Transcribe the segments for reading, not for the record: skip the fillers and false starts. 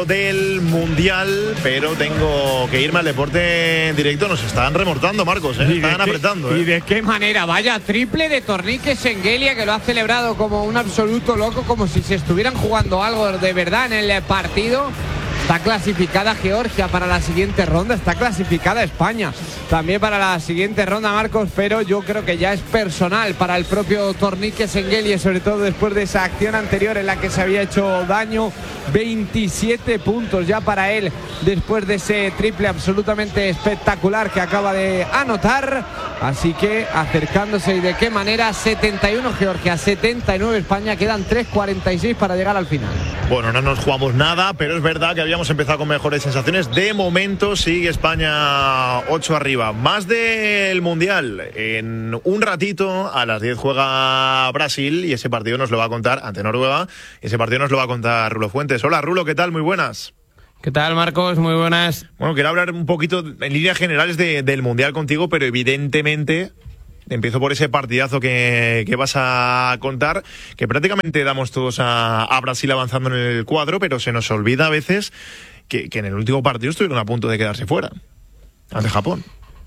Del Mundial, pero tengo que irme al deporte en directo. Nos están remontando, Marcos, están apretando. ¿Y de qué manera? Vaya triple de Tornique Schengelia, que lo ha celebrado como un absoluto loco, como si se estuvieran jugando algo de verdad en el partido. Está clasificada Georgia para la siguiente ronda, está clasificada España también para la siguiente ronda, Marcos, pero yo creo que ya es personal para el propio Tornique Schengelia, sobre todo después de esa acción anterior en la que se había hecho daño. 27 puntos ya para él después de ese triple absolutamente espectacular que acaba de anotar, así que acercándose. ¿Y de qué manera? 71 Georgia, 79 España, quedan 3:46 para llegar al final. Bueno, no nos jugamos nada, pero es verdad que habíamos empezado con mejores sensaciones. De momento sigue España 8 arriba. Más del Mundial. En un ratito, a las 10 juega Brasil y ese partido nos lo va a contar, ante Noruega, ese partido nos lo va a contar Rulo Fuentes. Hola Rulo, ¿qué tal? Muy buenas. ¿Qué tal, Marcos? Muy buenas. Bueno, quiero hablar un poquito en líneas generales del Mundial contigo, pero evidentemente empiezo por ese partidazo que vas a contar, que prácticamente damos todos a Brasil avanzando en el cuadro, pero se nos olvida a veces que en el último partido estuvieron a punto de quedarse fuera ante Japón.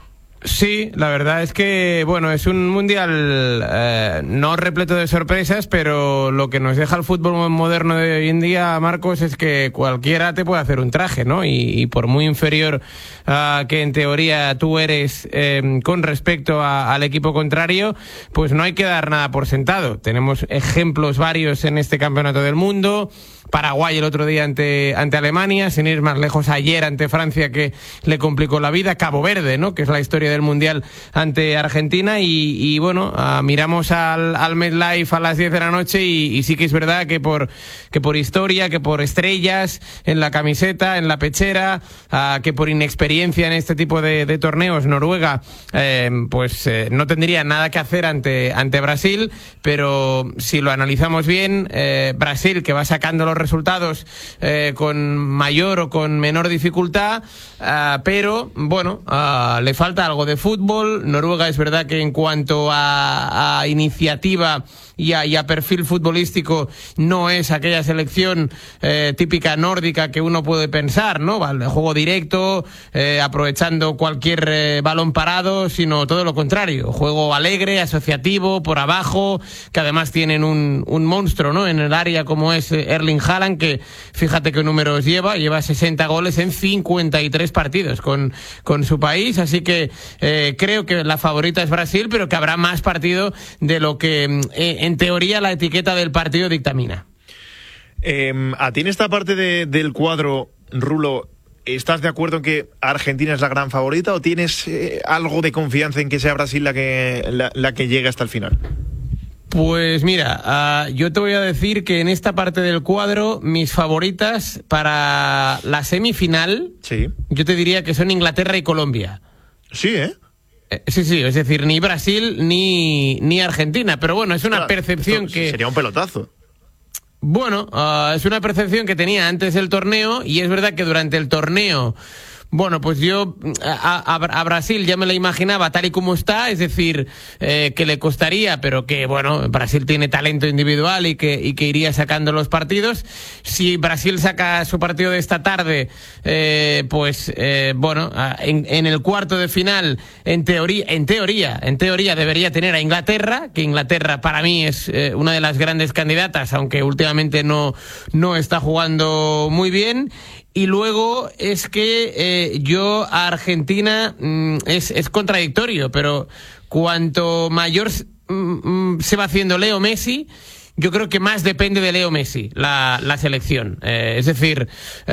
Sí, la verdad es que, bueno, es un mundial no repleto de sorpresas, pero lo que nos deja el fútbol moderno de hoy en día, Marcos, es que cualquiera te puede hacer un traje, ¿no? Y por muy inferior que en teoría tú eres con respecto al equipo contrario, pues no hay que dar nada por sentado. Tenemos ejemplos varios en este campeonato del mundo. Paraguay el otro día ante Alemania, sin ir más lejos ayer ante Francia, que le complicó la vida. Cabo Verde, ¿no?, que es la historia del Mundial, ante Argentina. Y bueno, miramos al MetLife a las 10 de la noche y sí que es verdad que por historia, que por estrellas en la camiseta, en la pechera, que por inexperiencia en este tipo de torneos, Noruega no tendría nada que hacer ante Brasil. Pero si lo analizamos bien, Brasil, que va sacando los resultados con mayor o con menor dificultad, pero bueno, le falta algo de fútbol. Noruega es verdad que en cuanto a iniciativa y a perfil futbolístico no es aquella selección típica nórdica que uno puede pensar, ¿no? El juego directo, aprovechando cualquier balón parado, sino todo lo contrario, juego alegre, asociativo, por abajo, que además tienen un monstruo, ¿no?, en el área como es Erling Haaland, que fíjate qué números lleva 60 goles en 53 partidos con su país, así que creo que la favorita es Brasil, pero que habrá más partido de lo que en teoría la etiqueta del partido dictamina. A ti en esta parte del cuadro, Rulo, ¿estás de acuerdo en que Argentina es la gran favorita o tienes algo de confianza en que sea Brasil la que llegue hasta el final? Pues mira, yo te voy a decir que en esta parte del cuadro mis favoritas para la semifinal, sí, yo te diría que son Inglaterra y Colombia. Sí, ¿eh? Sí, es decir, ni Brasil ni Argentina, pero bueno, es una percepción que... Sería un pelotazo. Bueno, es una percepción que tenía antes del torneo, y es verdad que durante el torneo... Bueno, pues yo a Brasil ya me la imaginaba tal y como está, es decir, que le costaría, pero que, bueno, Brasil tiene talento individual y que iría sacando los partidos. Si Brasil saca su partido de esta tarde, en el cuarto de final, en teoría debería tener a Inglaterra, que Inglaterra para mí es una de las grandes candidatas, aunque últimamente no está jugando muy bien. Y luego es que yo a Argentina es contradictorio, pero cuanto mayor se va haciendo Leo Messi, yo creo que más depende de Leo Messi la selección. Es decir,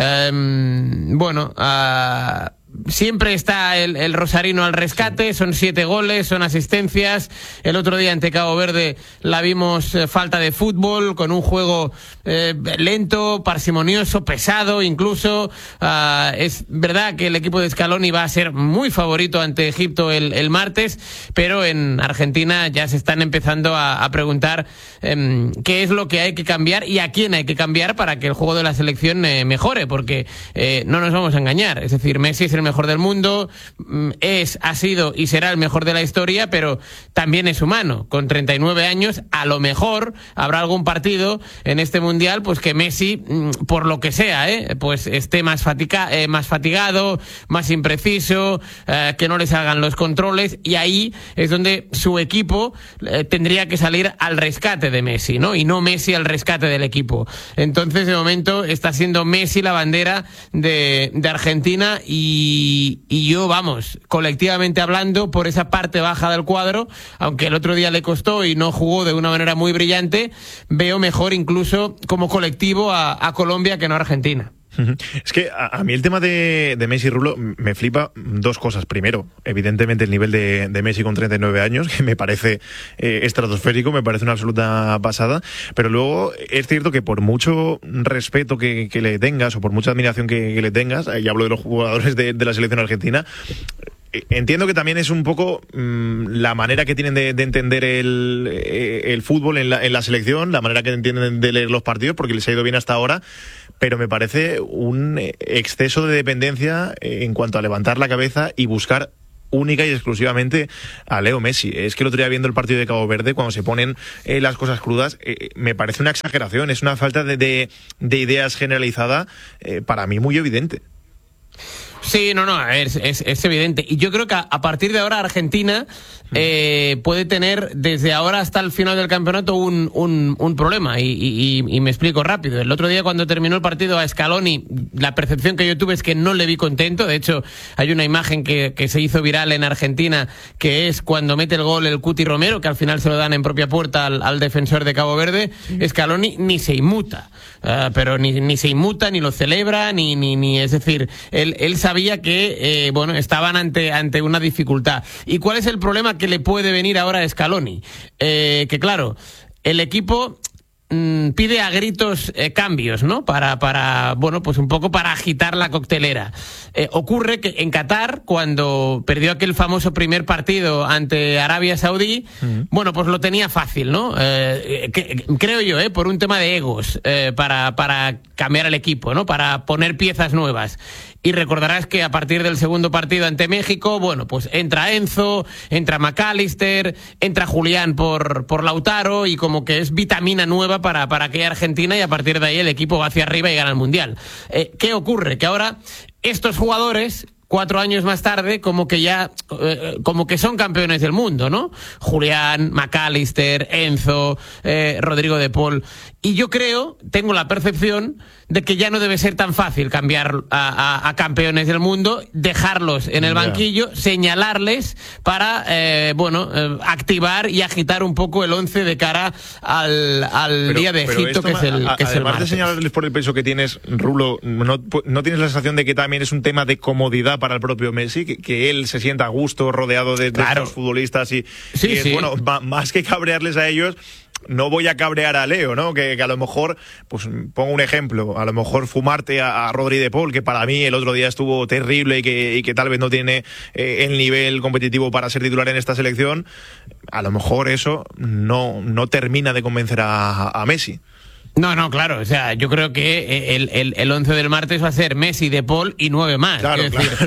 siempre está el rosarino al rescate, son 7 goles, son asistencias. El otro día ante Cabo Verde la vimos falta de fútbol, con un juego lento, parsimonioso, pesado incluso. Es verdad que el equipo de Scaloni va a ser muy favorito ante Egipto el martes, pero en Argentina ya se están empezando a preguntar qué es lo que hay que cambiar y a quién hay que cambiar para que el juego de la selección mejore, porque no nos vamos a engañar, es decir, Messi es el mejor del mundo, ha sido y será el mejor de la historia, pero también es humano. Con 39 años, a lo mejor habrá algún partido en este mundial Mundial, pues que Messi, por lo que sea, pues esté más fatigado, más impreciso, que no le salgan los controles, y ahí es donde su equipo tendría que salir al rescate de Messi, ¿no? Y no Messi al rescate del equipo. Entonces, de momento, está siendo Messi la bandera de Argentina, y yo, vamos, colectivamente hablando, por esa parte baja del cuadro, aunque el otro día le costó y no jugó de una manera muy brillante, veo mejor incluso como colectivo a Colombia que no a Argentina. Es que a mí el tema de Messi, Rulo, me flipa dos cosas. Primero, evidentemente el nivel de Messi con 39 años, que me parece estratosférico, me parece una absoluta pasada, pero luego es cierto que por mucho respeto que le tengas, o por mucha admiración que le tengas, y hablo de los jugadores de la selección argentina, entiendo que también es un poco la manera que tienen de entender el fútbol en la selección, la manera que entienden de leer los partidos, porque les ha ido bien hasta ahora, pero me parece un exceso de dependencia en cuanto a levantar la cabeza y buscar única y exclusivamente a Leo Messi. Es que el otro día, viendo el partido de Cabo Verde, cuando se ponen las cosas crudas, me parece una exageración, es una falta de ideas generalizada, para mí muy evidente. Sí, es evidente. Y yo creo que a partir de ahora Argentina puede tener desde ahora hasta el final del campeonato un problema, y me explico rápido. El otro día, cuando terminó el partido, a Scaloni, la percepción que yo tuve es que no le vi contento. De hecho, hay una imagen que se hizo viral en Argentina, que es cuando mete el gol el Cuti Romero, que al final se lo dan en propia puerta al defensor de Cabo Verde. Scaloni ni se inmuta, pero ni se inmuta, ni lo celebra, ni es decir, él sabía que estaban ante una dificultad. ¿Y cuál es el problema que le puede venir ahora a Scaloni? Que claro, el equipo pide a gritos cambios, ¿no? Para pues un poco para agitar la coctelera. Ocurre que en Qatar, cuando perdió aquel famoso primer partido ante Arabia Saudí, pues lo tenía fácil, ¿no? Creo yo, por un tema de egos, para cambiar el equipo, ¿no? Para poner piezas nuevas. Y recordarás que a partir del segundo partido ante México, pues entra Enzo, entra McAllister, entra Julián por Lautaro, y como que es vitamina nueva para aquella Argentina, y a partir de ahí el equipo va hacia arriba y gana el Mundial. ¿Qué ocurre? Que ahora estos jugadores, 4 años más tarde, como que son campeones del mundo, ¿no? Julián, McAllister, Enzo, Rodrigo de Paul. Y yo tengo la percepción de que ya no debe ser tan fácil cambiar a campeones del mundo, dejarlos en el banquillo, señalarles para, activar y agitar un poco el 11 de cara al día de Egipto, que es el martes. Además de señalarles por el peso que tienes, Rulo, ¿no tienes la sensación de que también es un tema de comodidad para el propio Messi, que él se sienta a gusto rodeado de estos futbolistas y más que cabrearles a ellos, no voy a cabrear a Leo, ¿no? Que a lo mejor, pues pongo un ejemplo, a lo mejor fumarte a Rodri de Paul, que para mí el otro día estuvo terrible y que tal vez no tiene el nivel competitivo para ser titular en esta selección, a lo mejor eso no termina de convencer a Messi. No, claro, o sea, yo creo que el 11 del martes va a ser Messi, De Paul y 9 más. Claro, es decir,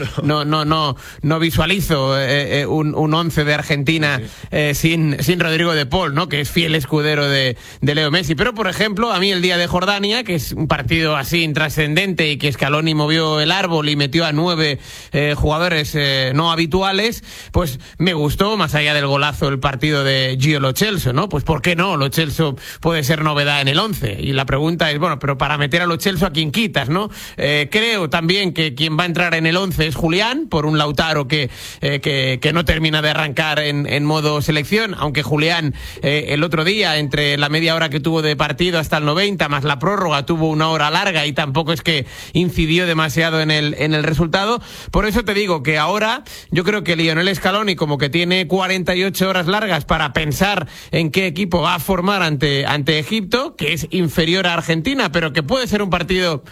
no visualizo un 11 de Argentina sin Rodrigo De Paul, ¿no? Que es fiel escudero de Leo Messi. Pero, por ejemplo, a mí el día de Jordania, que es un partido así intrascendente y que Scaloni movió el árbol y metió a 9 jugadores no habituales, pues me gustó, más allá del golazo, el partido de Gio Lo Celso, ¿no? Pues ¿por qué no? Lo Celso puede ser novedad en el 11. Y la pregunta es, pero para meter a Lo Celso, ¿a quién quitas, no? Creo también que quien va a entrar en el 11 es Julián, por un Lautaro que no termina de arrancar en modo selección, aunque Julián el otro día, entre la media hora que tuvo de partido hasta el 90, más la prórroga, tuvo una hora larga y tampoco es que incidió demasiado en el resultado. Por eso te digo que ahora yo creo que Lionel Scaloni como que tiene 48 horas largas para pensar en qué equipo va a formar ante Egipto, que es inferior a Argentina, pero que puede ser un partido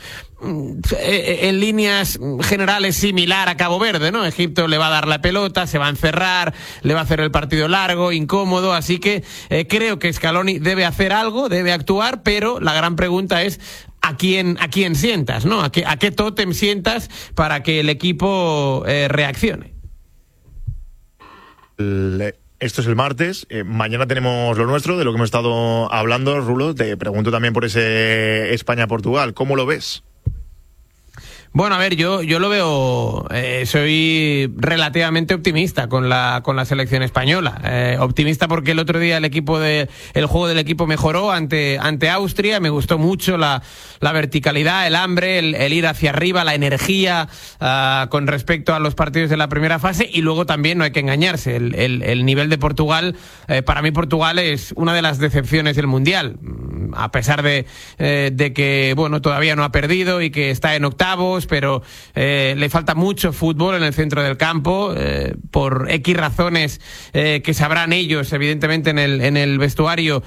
en líneas generales similar a Cabo Verde, ¿no? Egipto le va a dar la pelota, se va a encerrar, le va a hacer el partido largo, incómodo, así que creo que Scaloni debe hacer algo, debe actuar, pero la gran pregunta es ¿a quién sientas, ¿no? ¿A qué tótem sientas para que el equipo reaccione? Esto es el martes. Mañana tenemos lo nuestro, de lo que hemos estado hablando. Rulo, te pregunto también por ese España-Portugal. ¿Cómo lo ves? Bueno, a ver, yo lo veo, soy relativamente optimista con la selección española. Optimista porque el otro día el juego del equipo mejoró ante Austria. Me gustó mucho la verticalidad, el hambre, el ir hacia arriba, la energía con respecto a los partidos de la primera fase. Y luego también no hay que engañarse, el nivel de Portugal, para mí Portugal es una de las decepciones del Mundial. A pesar de que, bueno, todavía no ha perdido y que está en octavos, pero le falta mucho fútbol en el centro del campo, por X razones que sabrán ellos, evidentemente, en el vestuario.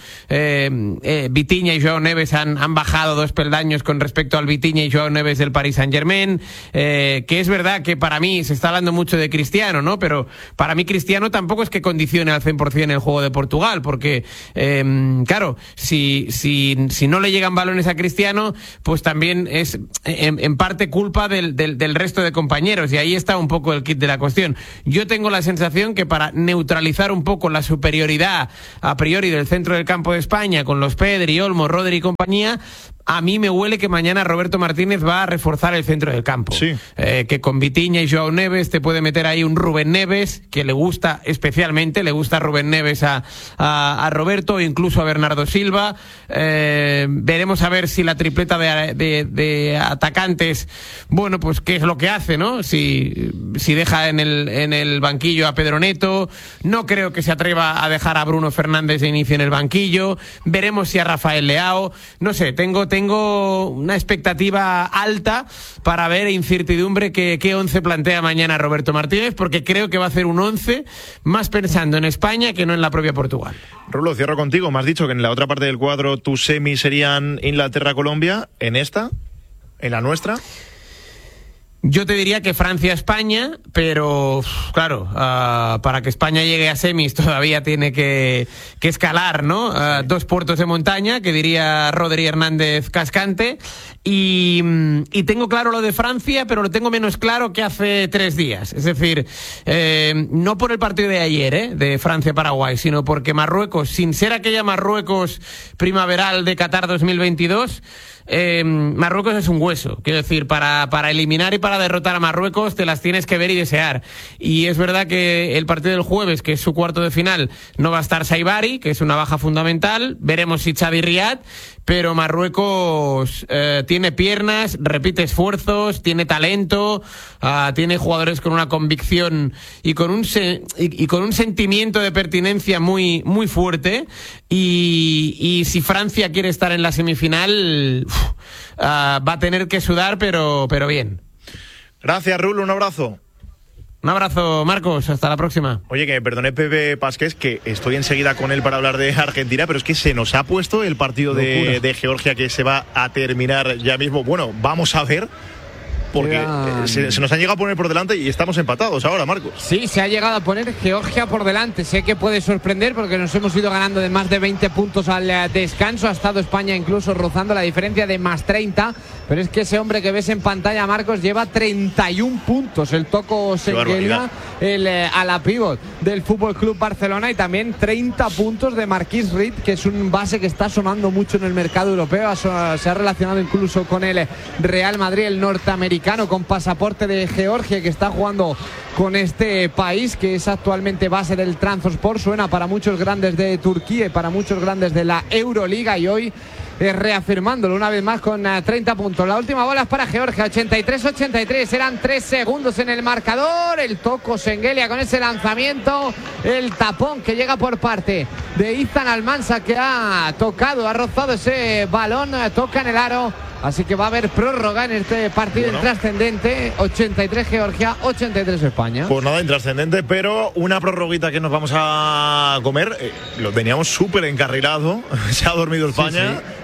Vitinha y Joao Neves han bajado 2 peldaños con respecto al Vitinha y Joao Neves del Paris Saint-Germain, que es verdad que para mí se está hablando mucho de Cristiano, ¿no? Pero para mí Cristiano tampoco es que condicione al 100% el juego de Portugal, porque, claro, si no le llegan balones a Cristiano, pues también es en parte culpa del resto de compañeros, y ahí está un poco el kit de la cuestión. Yo tengo la sensación que para neutralizar un poco la superioridad a priori del centro del campo de España, con los Pedri, Olmo, Rodri y compañía, a mí me huele que mañana Roberto Martínez va a reforzar el centro del campo. Sí. Que con Vitinha y Joao Neves te puede meter ahí un Rubén Neves, que le gusta especialmente, le gusta Rubén Neves a Roberto, incluso a Bernardo Silva. Veremos a ver si la tripleta de atacantes, bueno, pues qué es lo que hace, ¿no? Si deja en el banquillo a Pedro Neto. No creo que se atreva a dejar a Bruno Fernández de inicio en el banquillo. Veremos si a Rafael Leao. No sé, tengo una expectativa alta para ver, incertidumbre, qué 11 plantea mañana Roberto Martínez, porque creo que va a hacer un 11 más pensando en España que no en la propia Portugal. Rulo, cierro contigo. Me has dicho que en la otra parte del cuadro tus semis serían Inglaterra-Colombia. ¿En esta? ¿En la nuestra? Yo te diría que Francia-España, pero claro, para que España llegue a semis todavía tiene que escalar, ¿no? 2 puertos de montaña, que diría Rodri Hernández Cascante, y tengo claro lo de Francia, pero lo tengo menos claro que hace 3 días. Es decir, no por el partido de ayer, de Francia-Paraguay, sino porque Marruecos, sin ser aquella Marruecos primaveral de Qatar 2022, Marruecos es un hueso. Quiero decir, para eliminar y para derrotar a Marruecos te las tienes que ver y desear. Y es verdad que el partido del jueves, que es su cuarto de final, no va a estar Saibari, que es una baja fundamental. Veremos si Xavi Riad, pero Marruecos tiene piernas, repite esfuerzos, tiene talento, tiene jugadores con una convicción y con un sentimiento de pertinencia muy, muy fuerte. Y si Francia quiere estar en la semifinal, va a tener que sudar, pero bien. Gracias, Rulo, un abrazo. Un abrazo, Marcos, hasta la próxima. Oye, que me perdone Pepe Pasqués, que estoy enseguida con él para hablar de Argentina, pero es que se nos ha puesto el partido de Georgia, que se va a terminar ya mismo. Bueno, vamos a ver, porque se nos han llegado a poner por delante y estamos empatados ahora, Marcos. Sí, se ha llegado a poner Georgia por delante. Sé que puede sorprender porque nos hemos ido ganando de más de 20 puntos al descanso. Ha estado España incluso rozando la diferencia de más 30. Pero es que ese hombre que ves en pantalla, Marcos, lleva 31 puntos. El Toco Sengelia, el ala pívot del Fútbol Club Barcelona, y también 30 puntos de Marquis Reed, que es un base que está sonando mucho en el mercado europeo. Se ha relacionado incluso con el Real Madrid, el norteamericano, con pasaporte de Georgia, que está jugando con este país, que es actualmente base del Trabzonspor. Suena para muchos grandes de Turquía y para muchos grandes de la Euroliga, y hoy reafirmándolo una vez más con 30 puntos. La última bola es para Georgia, 83-83, eran 3 segundos en el marcador. El Toco Sengelia con ese lanzamiento, el tapón que llega por parte de Izan Almansa, que ha rozado ese balón, toca en el aro. Así que va a haber prórroga en este partido intrascendente. 83 Georgia, 83 España. Pues nada, intrascendente, pero una prórroguita que nos vamos a comer. Lo teníamos súper encarrilado. Se ha dormido España. Sí.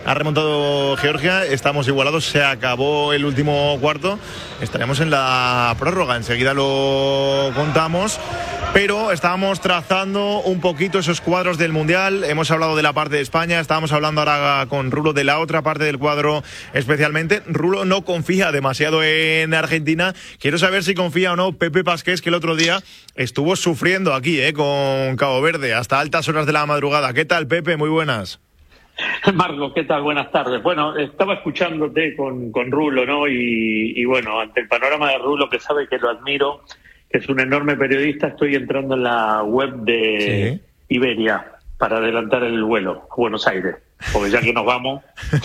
Ha remontado Georgia, estamos igualados, se acabó el último cuarto, estaremos en la prórroga, enseguida lo contamos. Pero estábamos trazando un poquito esos cuadros del Mundial. Hemos hablado de la parte de España, estábamos hablando ahora con Rulo de la otra parte del cuadro especialmente. Rulo no confía demasiado en Argentina. Quiero saber si confía o no Pepe Pasqués, que el otro día estuvo sufriendo aquí con Cabo Verde hasta altas horas de la madrugada. ¿Qué tal, Pepe? Muy buenas. Marcos, ¿qué tal? Buenas tardes. Bueno, estaba escuchándote con Rulo, ¿no? Y bueno, ante el panorama de Rulo, que sabe que lo admiro, que es un enorme periodista, estoy entrando en la web de Iberia para adelantar el vuelo a Buenos Aires, porque ya que nos vamos...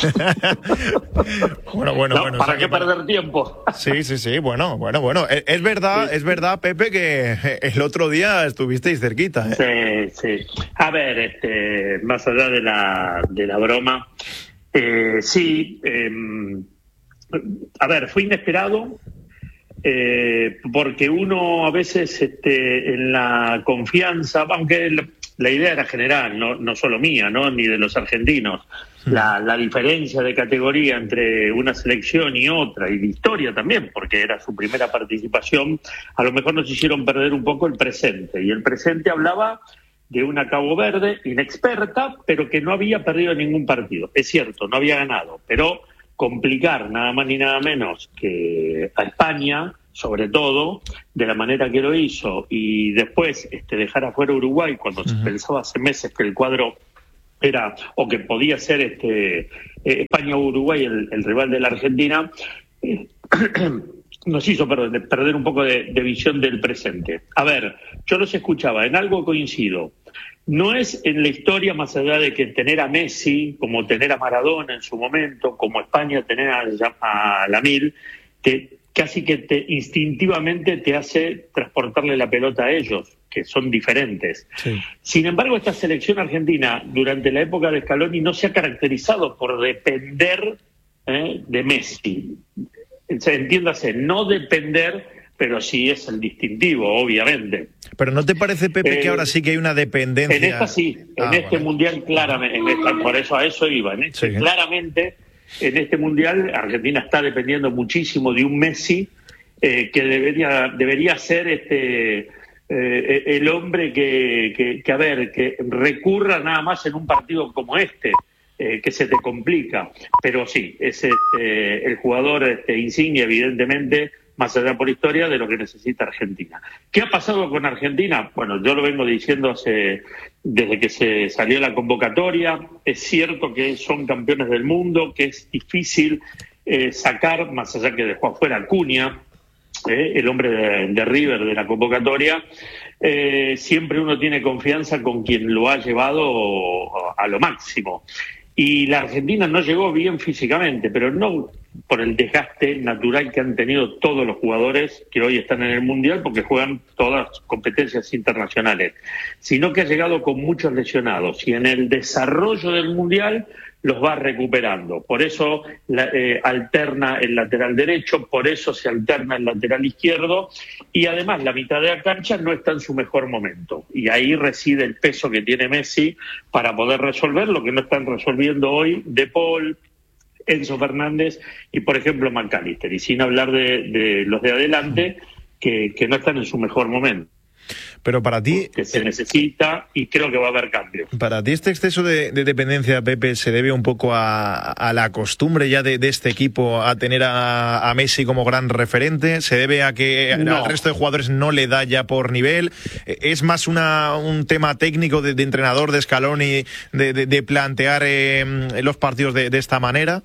bueno, ¿para qué perder tiempo? Sí, bueno. Es verdad, Pepe, que el otro día estuvisteis cerquita, ¿eh? Sí. A ver, más allá de la broma, a ver, fue inesperado, porque uno a veces en la confianza, aunque la idea era general, no solo mía, ¿no? Ni de los argentinos, la diferencia de categoría entre una selección y otra, y de historia también, porque era su primera participación, a lo mejor nos hicieron perder un poco el presente, y el presente hablaba de una Cabo Verde inexperta, pero que no había perdido ningún partido. Es cierto, no había ganado, pero complicar nada más ni nada menos que a España, sobre todo, de la manera que lo hizo, y después dejar afuera a Uruguay cuando se pensaba hace meses que el cuadro era, o que podía ser España o Uruguay el rival de la Argentina, nos hizo perder un poco de visión del presente. A ver, yo los escuchaba, en algo coincido. No es en la historia, más allá de que tener a Messi, como tener a Maradona en su momento, como España tener a Lamil, que casi que instintivamente te hace transportarle la pelota a ellos, que son diferentes. Sí. Sin embargo, esta selección argentina, durante la época de Scaloni, no se ha caracterizado por depender de Messi. Entiéndase, no depender, pero sí es el distintivo, obviamente. Pero ¿no te parece, Pepe, que ahora sí que hay una dependencia? En esta sí, Mundial claramente, por eso a eso iba, claramente en este Mundial Argentina está dependiendo muchísimo de un Messi que debería ser el hombre que recurra nada más en un partido como que se te complica, pero sí, es el jugador insignia, evidentemente, más allá por historia, de lo que necesita Argentina. ¿Qué ha pasado con Argentina? Bueno, yo lo vengo diciendo desde que se salió la convocatoria. Es cierto que son campeones del mundo, que es difícil sacar, más allá que dejó afuera Acuña, el hombre de River de la convocatoria. Siempre uno tiene confianza con quien lo ha llevado a lo máximo. Y la Argentina no llegó bien físicamente, pero no por el desgaste natural que han tenido todos los jugadores que hoy están en el Mundial, porque juegan todas competencias internacionales, sino que ha llegado con muchos lesionados, y en el desarrollo del Mundial los va recuperando. Por eso alterna el lateral derecho, por eso se alterna el lateral izquierdo, y además la mitad de la cancha no está en su mejor momento. Y ahí reside el peso que tiene Messi para poder resolver lo que no están resolviendo hoy De Paul, Enzo Fernández y, por ejemplo, McAllister. Y sin hablar de los de adelante, que no están en su mejor momento. Pero para ti... Que se necesita, y creo que va a haber cambio. Para ti este exceso de dependencia, Pepe, ¿se debe un poco a la costumbre ya de este equipo a tener a Messi como gran referente? ¿Se debe a que al resto de jugadores no le da ya por nivel? ¿Es más un tema técnico de entrenador, de Scaloni, de plantear los partidos de esta manera?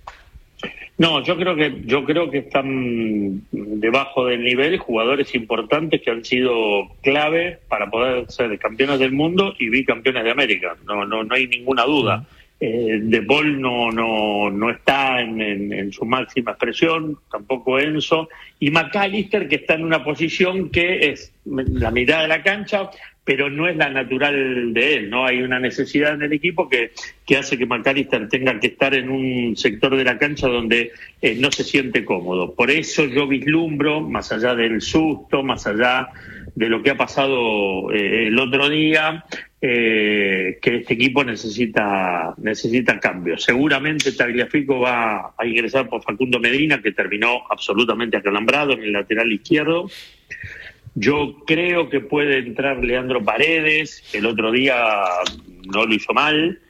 No, yo creo que están debajo del nivel jugadores importantes que han sido clave para poder ser campeones del mundo y bicampeones de América. No hay ninguna duda. De Paul no está en su máxima expresión, tampoco Enzo, y McAllister, que está en una posición que es la mitad de la cancha, pero no es la natural de él, ¿no? Hay una necesidad en el equipo que hace que McAllister tenga que estar en un sector de la cancha donde no se siente cómodo. Por eso yo vislumbro, más allá del susto, más allá de lo que ha pasado el otro día, que este equipo necesita cambios. Seguramente Tagliafico va a ingresar por Facundo Medina, que terminó absolutamente acalambrado en el lateral izquierdo. Yo creo que puede entrar Leandro Paredes, que el otro día no lo hizo mal.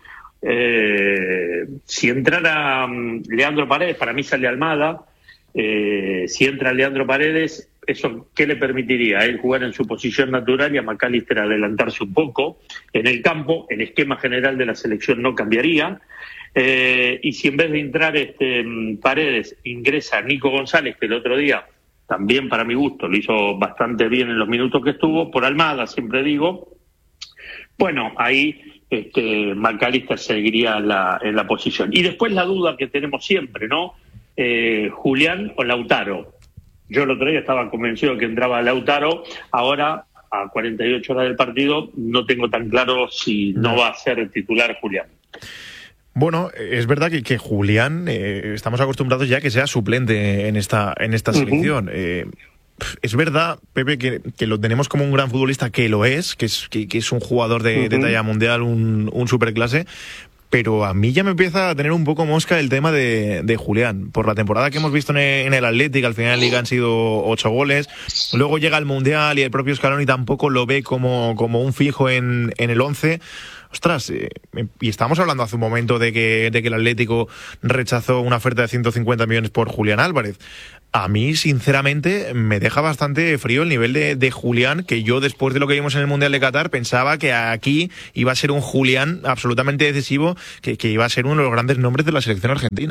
Si entrara Leandro Paredes, para mí sale Almada. Si entra Leandro Paredes, ¿eso qué le permitiría? A él jugar en su posición natural y a McAllister adelantarse un poco en el campo. El esquema general de la selección no cambiaría. Y si en vez de entrar Paredes ingresa Nico González, que el otro día también para mi gusto lo hizo bastante bien en los minutos que estuvo, por Almada siempre digo, bueno, ahí McAllister seguiría en la posición. Y después la duda que tenemos siempre, ¿no? Julián o Lautaro. Yo el otro día estaba convencido que entraba Lautaro, ahora a 48 horas del partido no tengo tan claro si no va a ser el titular Julián. Bueno, es verdad que Julián, estamos acostumbrados ya a que sea suplente en esta selección. Es verdad, Pepe, que lo tenemos como un gran futbolista, que lo es, que es un jugador de talla mundial, un superclase, pero a mí ya me empieza a tener un poco mosca el tema de Julián. Por la temporada que hemos visto en el Athletic, al final de Liga han sido 8 goles, luego llega el Mundial y el propio Scaloni tampoco lo ve como un fijo en el 11. Ostras, y estábamos hablando hace un momento de que el Atlético rechazó una oferta de 150 millones por Julián Álvarez. A mí, sinceramente, me deja bastante frío el nivel de Julián, que yo, después de lo que vimos en el Mundial de Qatar, pensaba que aquí iba a ser un Julián absolutamente decisivo, que iba a ser uno de los grandes nombres de la selección argentina.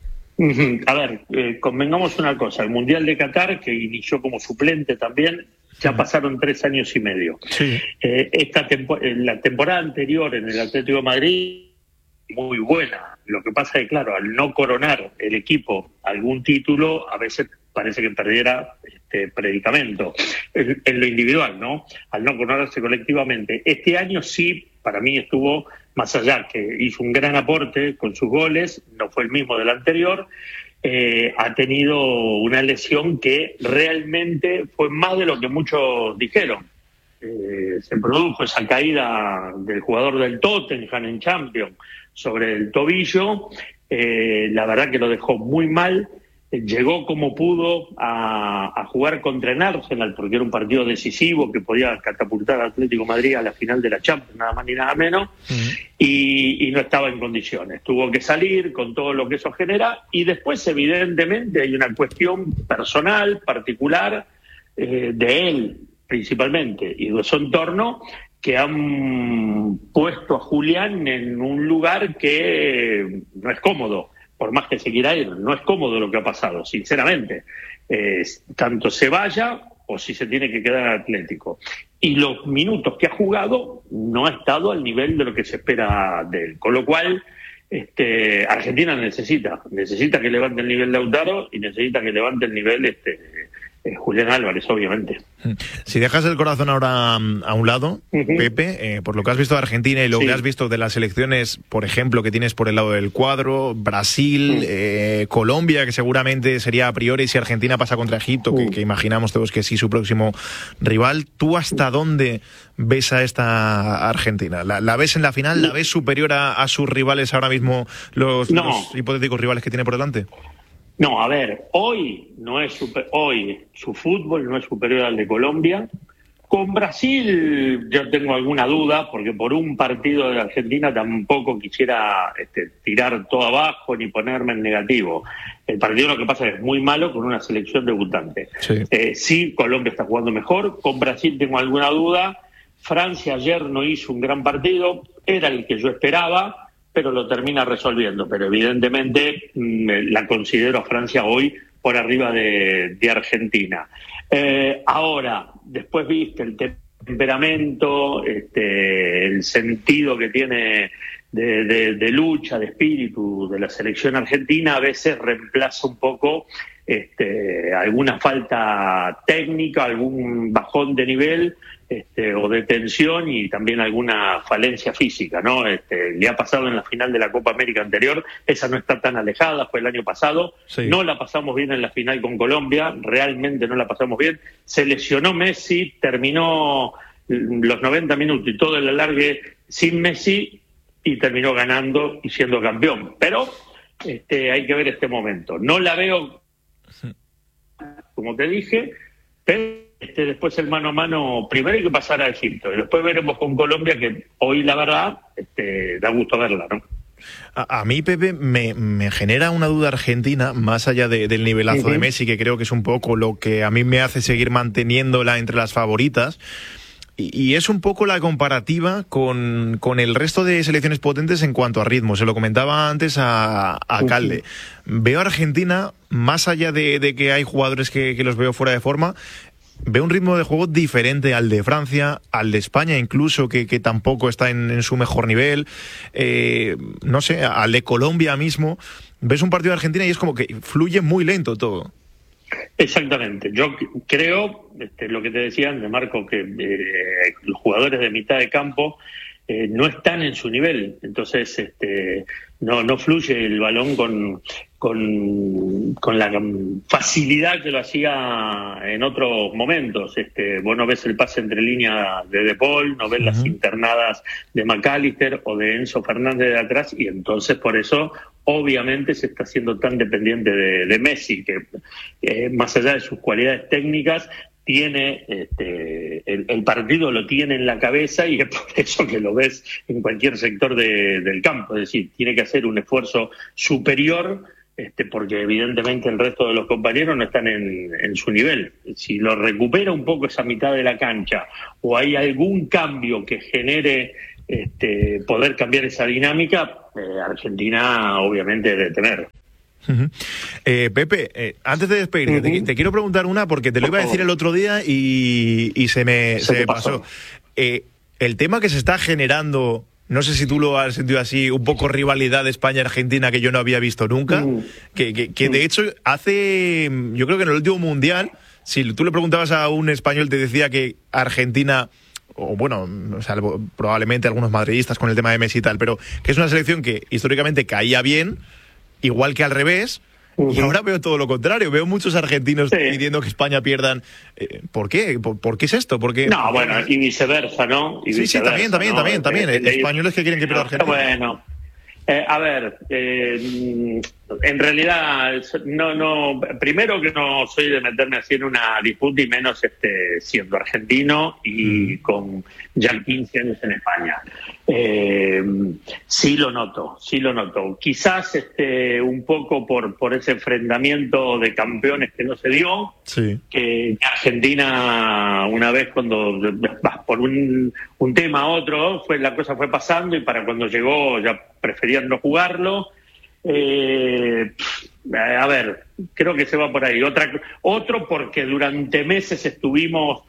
A ver, convengamos una cosa, el Mundial de Qatar, que inició como suplente también, ya pasaron 3 años y medio. Sí. La temporada anterior en el Atlético de Madrid, muy buena. Lo que pasa es que, claro, al no coronar el equipo algún título, a veces parece que perdiera predicamento en lo individual, ¿no? Al no coronarse colectivamente. Este año sí, para mí estuvo más allá, que hizo un gran aporte con sus goles, no fue el mismo del anterior. Ha tenido una lesión que realmente fue más de lo que muchos dijeron. Se produjo esa caída del jugador del Tottenham en Champions sobre el tobillo, la verdad que lo dejó muy mal. Llegó como pudo a jugar contra el Arsenal, porque era un partido decisivo que podía catapultar al Atlético de Madrid a la final de la Champions, nada más ni nada menos, y no estaba en condiciones. Tuvo que salir con todo lo que eso genera, y después evidentemente hay una cuestión personal, particular, de él principalmente, y de su entorno, que han puesto a Julián en un lugar que no es cómodo. Por más que se quiera ir, no es cómodo lo que ha pasado, sinceramente. Tanto se vaya o si se tiene que quedar en Atlético. Y los minutos que ha jugado no ha estado al nivel de lo que se espera de él. Con lo cual, Argentina necesita que levante el nivel de Lautaro y necesita que levante el nivel Julián Álvarez, obviamente. Si dejas el corazón ahora a un lado, Pepe, por lo que has visto de Argentina y lo que has visto de las selecciones, por ejemplo, que tienes por el lado del cuadro, Brasil, Colombia, que seguramente sería a priori si Argentina pasa contra Egipto, que imaginamos todos que sí su próximo rival, ¿tú hasta dónde ves a esta Argentina? ¿La ves en la final? ¿La ves superior a sus rivales ahora mismo, los hipotéticos rivales que tiene por delante? No, a ver, hoy su fútbol no es superior al de Colombia. Con Brasil yo tengo alguna duda, porque por un partido de Argentina tampoco quisiera tirar todo abajo ni ponerme en negativo. El partido lo que pasa es muy malo con una selección debutante. Sí, Colombia está jugando mejor. Con Brasil tengo alguna duda. Francia ayer no hizo un gran partido, era el que yo esperaba, pero lo termina resolviendo. Pero evidentemente la considero a Francia hoy por arriba de Argentina. Ahora, después viste el temperamento, el sentido que tiene de lucha, de espíritu de la selección argentina, a veces reemplaza un poco alguna falta técnica, algún bajón de nivel o de tensión y también alguna falencia física, ¿no? Le ha pasado en la final de la Copa América anterior, esa no está tan alejada, fue el año pasado, sí. No la pasamos bien en la final con Colombia, realmente no la pasamos bien, se lesionó Messi, terminó los 90 minutos y todo el alargue sin Messi y terminó ganando y siendo campeón, pero hay que ver este momento. No la veo, como te dije, pero después el mano a mano, primero hay que pasar a Egipto y después veremos con Colombia, que hoy la verdad da gusto verla, ¿no? A mí, Pepe, me genera una duda Argentina, más allá del nivelazo de Messi, que creo que es un poco lo que a mí me hace seguir manteniéndola entre las favoritas. Y es un poco la comparativa con el resto de selecciones potentes en cuanto a ritmo. Se lo comentaba antes a Calde. Veo a Argentina, más allá de que hay jugadores que los veo fuera de forma, veo un ritmo de juego diferente al de Francia, al de España incluso, que tampoco está en su mejor nivel, no sé, al de Colombia mismo. Ves un partido de Argentina y es como que fluye muy lento todo. Exactamente. Yo creo, lo que te decía antes, Marco, que los jugadores de mitad de campo no están en su nivel. Entonces, no fluye el balón con la facilidad que lo hacía en otros momentos. Vos no ves el pase entre líneas de Paul, no ves las internadas de McAllister o de Enzo Fernández de atrás, y entonces por eso obviamente se está haciendo tan dependiente de Messi, que más allá de sus cualidades técnicas, tiene el partido lo tiene en la cabeza, y es por eso que lo ves en cualquier sector del campo. Es decir, tiene que hacer un esfuerzo superior, porque evidentemente el resto de los compañeros no están en su nivel. Si lo recupera un poco esa mitad de la cancha, o hay algún cambio que genere poder cambiar esa dinámica, Argentina obviamente debe tener. Pepe, antes de despedirte, te quiero preguntar una, porque te lo iba a decir el otro día y se me pasó. El tema que se está generando, no sé si tú lo has sentido así, un poco rivalidad de España-Argentina que yo no había visto nunca, que de hecho hace, yo creo que en el último Mundial, si tú le preguntabas a un español te decía que Argentina, o bueno, salvo probablemente algunos madridistas con el tema de Messi y tal, pero que es una selección que históricamente caía bien, igual que al revés, y ahora veo todo lo contrario. Veo muchos argentinos pidiendo que España pierdan. ¿Por qué? ¿Por qué es esto? No, bueno, y viceversa, ¿no? Y viceversa, también. Españoles que quieren que pierda Argentina. Bueno, a ver, en realidad, no. Primero que no soy de meterme así en una disputa, y menos siendo argentino y con ya 15 años en España. Sí lo noto. Quizás un poco por ese enfrentamiento de campeones que no se dio, que Argentina una vez cuando por un tema a otro la cosa fue pasando, y para cuando llegó ya preferían no jugarlo. A ver, creo que se va por ahí. Otro porque durante meses estuvimos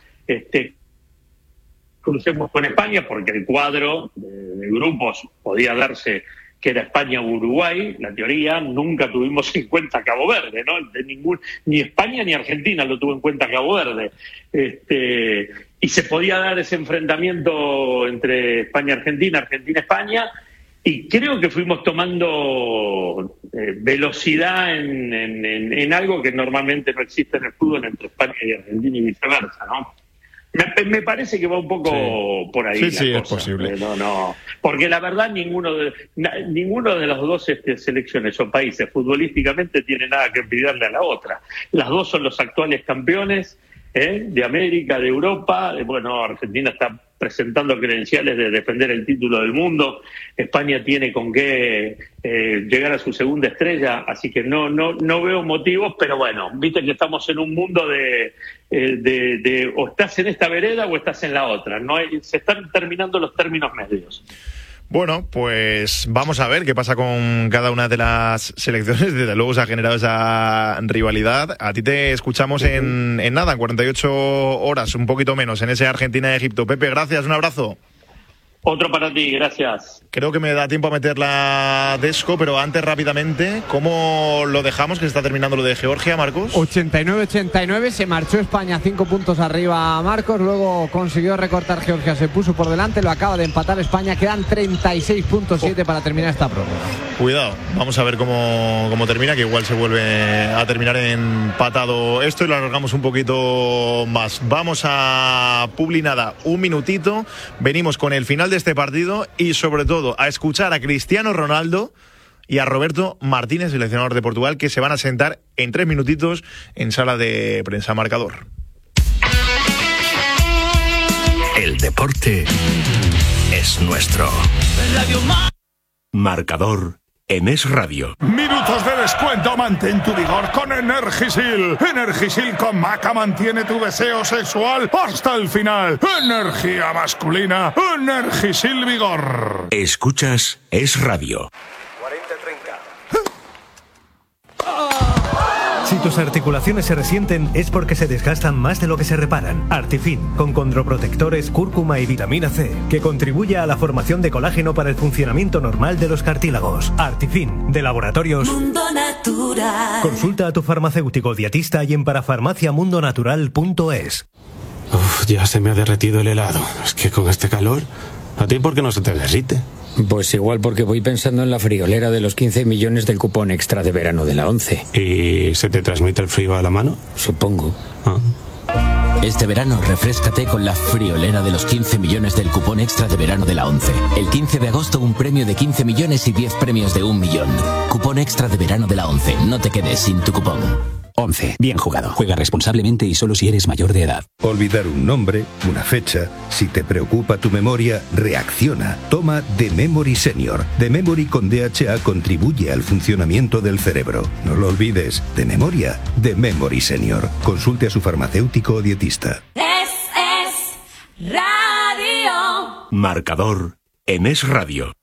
crucemos con España, porque el cuadro de grupos podía darse que era España o Uruguay, la teoría. Nunca tuvimos en cuenta Cabo Verde, ¿no? Ni España ni Argentina lo tuvo en cuenta Cabo Verde. Y se podía dar ese enfrentamiento entre España-Argentina, Argentina-España, y creo que fuimos tomando velocidad en algo que normalmente no existe en el fútbol entre España y Argentina y viceversa, ¿no? Me parece que va un poco por ahí. Sí, la cosa. Es posible. No. Porque la verdad ninguno de las dos selecciones o países futbolísticamente tiene nada que envidiarle a la otra. Las dos son los actuales campeones de América, de Europa. Bueno, Argentina está presentando credenciales de defender el título del mundo. España tiene con qué llegar a su segunda estrella, así que no veo motivos, pero bueno, viste que estamos en un mundo de o estás en esta vereda o estás en la otra. Se están terminando los términos medios. Bueno, pues vamos a ver qué pasa con cada una de las selecciones. Desde luego se ha generado esa rivalidad. A ti te escuchamos en nada, en 48 horas, un poquito menos, en ese Argentina-Egipto. Pepe, gracias, un abrazo. Otro para ti, gracias. Creo que me da tiempo a meter la Desco, pero antes rápidamente, ¿cómo lo dejamos? Que se está terminando lo de Georgia, Marcos. 89-89, se marchó España 5 puntos arriba, Marcos, luego consiguió recortar Georgia, se puso por delante, lo acaba de empatar España, quedan 36.7 para terminar esta prórroga. Cuidado, vamos a ver cómo termina, que igual se vuelve a terminar empatado esto y lo alargamos un poquito más. Vamos a Publinada, un minutito, venimos con el final de este partido y sobre todo a escuchar a Cristiano Ronaldo y a Roberto Martínez, seleccionador de Portugal, que se van a sentar en 3 minutitos en sala de prensa. Marcador. El deporte es nuestro. Marcador en Es Radio. Minutos de descuento, mantén tu vigor con Energisil. Energisil con Maca mantiene tu deseo sexual hasta el final. Energía masculina, Energisil Vigor. Escuchas Es Radio. 40-30. Si tus articulaciones se resienten es porque se desgastan más de lo que se reparan. Artifin, con condroprotectores, cúrcuma y vitamina C, que contribuye a la formación de colágeno para el funcionamiento normal de los cartílagos. Artifin, de Laboratorios Mundo Natural. Consulta a tu farmacéutico dietista y en parafarmaciamundonatural.es. Ya se me ha derretido el helado. Es que con este calor, ¿a ti por qué no se te derrite? Pues igual porque voy pensando en la friolera de los 15 millones del cupón extra de verano de la 11. ¿Y se te transmite el frío a la mano? Supongo. Este verano refréscate con la friolera de los 15 millones del cupón extra de verano de la 11. El 15 de agosto un premio de 15 millones y 10 premios de 1 millón. Cupón extra de verano de la 11. No te quedes sin tu cupón. 11. Bien jugado. Juega responsablemente y solo si eres mayor de edad. Olvidar un nombre, una fecha. Si te preocupa tu memoria, reacciona. Toma The Memory Senior. The Memory con DHA contribuye al funcionamiento del cerebro. No lo olvides. De memoria, The Memory Senior. Consulte a su farmacéutico o dietista. Es Radio. Marcador en Es Radio.